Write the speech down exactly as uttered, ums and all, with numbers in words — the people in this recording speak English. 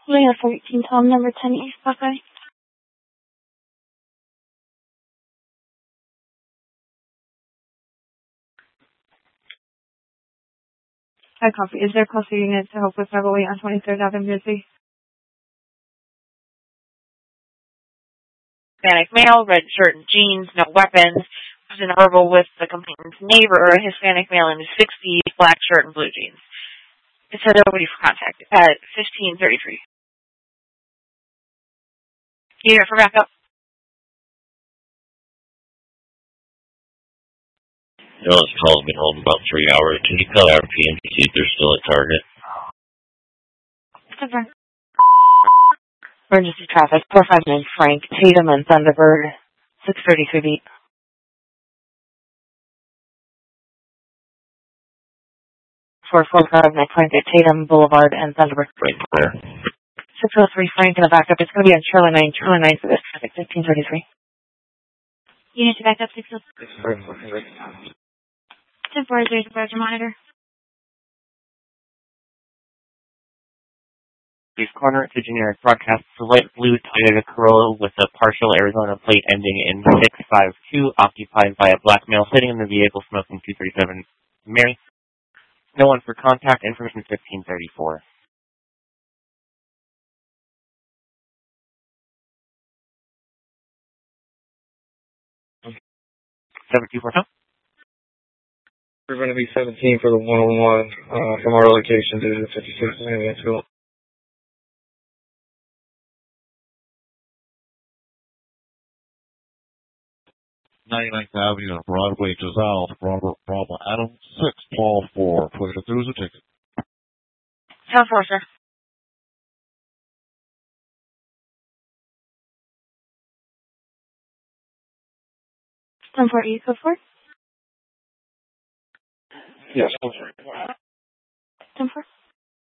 Leo thirteen, Tom, number ten, East Buckeye. Hi, copy. Is there closer unit to help with five oh eight on twenty-third Avenue, Jersey? Hispanic male, red shirt and jeans, no weapons. Was in a verbal with the complainant's neighbor, a Hispanic male in his sixties, black shirt and blue jeans. It said nobody for contact at fifteen thirty-three. Unit for backup. No, this call's been holding about three hours. Can you call R P M to see if they're still at target? Confirm. Emergency traffic, four five nine Frank, Tatum and Thunderbird, six thirty-three beat. four four five nine Frank at Tatum Boulevard and Thunderbird. Right there. six oh three Frank in the backup. It's going to be on Charlie nine, Charlie nine for this traffic, fifteen thirty-three. Unit to backup, six oh three. ten four, is there a barge monitor? East corner to generic broadcast. The light blue Toyota Corolla with a partial Arizona plate ending in six five two, occupied by a black male sitting in the vehicle, smoking two thirty-seven Mary. No one for contact. Information fifteen thirty-four. seven two four. We're going to be seventeen for the one oh one uh, from our location to the fifty-six Miami School. ninety-ninth Avenue and Broadway to South, Robert Bravo Adam, six Paul four. Please, if there was a ticket. ten four, sir. ten four, East code four. Yes, I'm sorry. ten four.